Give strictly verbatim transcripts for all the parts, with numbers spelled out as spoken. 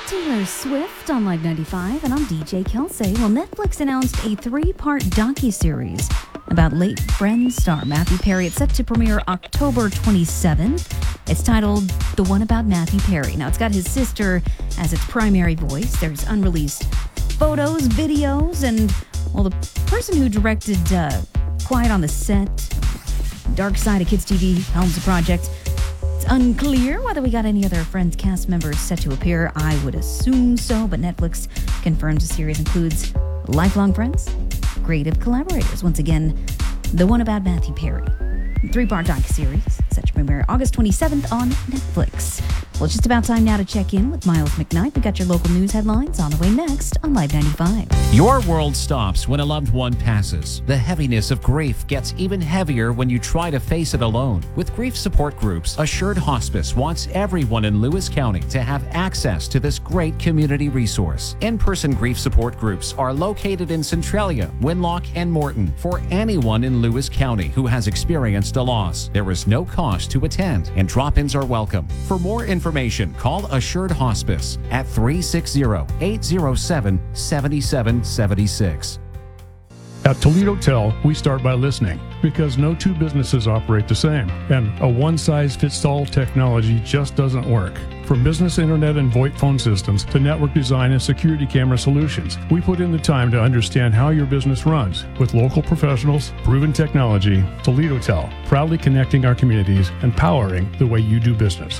Taylor Swift on Live ninety-five, and I'm D J Kelsey. Well, Netflix announced a three-part docuseries about late Friends star Matthew Perry. It's set to premiere October twenty-seventh. It's titled The One About Matthew Perry. Now, it's got his sister as its primary voice. There's unreleased photos, videos, and, well, the person who directed uh, Quiet on the Set, Dark Side of Kids T V, helms the project. It's unclear whether we got any other Friends cast members set to appear. I would assume so, but Netflix confirms the series includes lifelong friends, creative collaborators. Once again, The One About Matthew Perry. Three-part docuseries set to premiere August twenty-seventh on Netflix. Well, it's just about time now to check in with Miles McKnight. We got your local news headlines on the way next on Live ninety-five. Your world stops when a loved one passes. The heaviness of grief gets even heavier when you try to face it alone. With grief support groups, Assured Hospice wants everyone in Lewis County to have access to this great community resource. In-person grief support groups are located in Centralia, Winlock, and Morton for anyone in Lewis County who has experienced a loss. There is no cost to attend, and drop-ins are welcome. For more information, Information, call Assured Hospice at three six zero, eight zero seven, seven seven seven six. At Toledo Tel, we start by listening because no two businesses operate the same, and a one-size-fits-all technology just doesn't work. From business internet and VoIP phone systems to network design and security camera solutions, we put in the time to understand how your business runs. With local professionals, proven technology, Toledo Tel, proudly connecting our communities and powering the way you do business.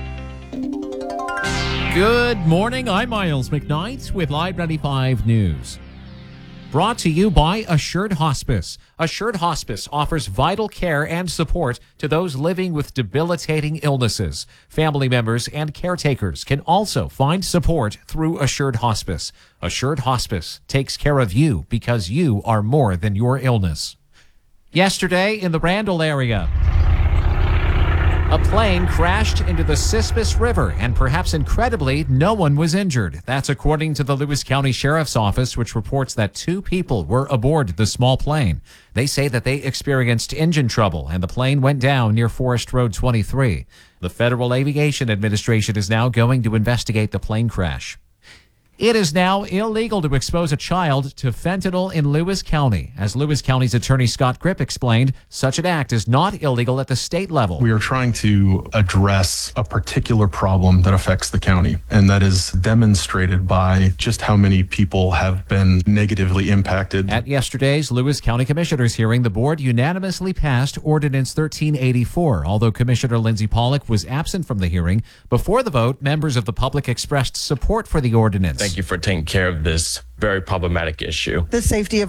Good morning, I'm Miles McKnight with Live ninety-five News. Brought to you by Assured Hospice. Assured Hospice offers vital care and support to those living with debilitating illnesses. Family members and caretakers can also find support through Assured Hospice. Assured Hospice takes care of you because you are more than your illness. Yesterday in the Randall area, a plane crashed into the Cispus River, and perhaps incredibly, no one was injured. That's according to the Lewis County Sheriff's Office, which reports that two people were aboard the small plane. They say that they experienced engine trouble, and the plane went down near Forest Road twenty-three. The Federal Aviation Administration is now going to investigate the plane crash. It is now illegal to expose a child to fentanyl in Lewis County. As Lewis County's attorney Scott Grip explained, such an act is not illegal at the state level. We are trying to address a particular problem that affects the county, and that is demonstrated by just how many people have been negatively impacted. At yesterday's Lewis County Commissioners hearing, the board unanimously passed Ordinance thirteen eighty-four. Although Commissioner Lindsay Pollock was absent from the hearing, before the vote, members of the public expressed support for the ordinance. Thank you for taking care of this very problematic issue. The safety of